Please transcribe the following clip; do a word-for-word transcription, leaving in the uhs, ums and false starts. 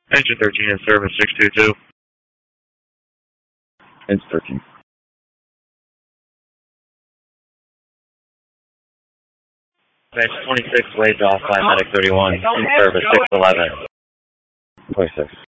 Engine thirteen in service, six two two. Engine thirteen. Bench twenty-six, waved off by Medic thirty-one, in service, six eleven. twenty-six.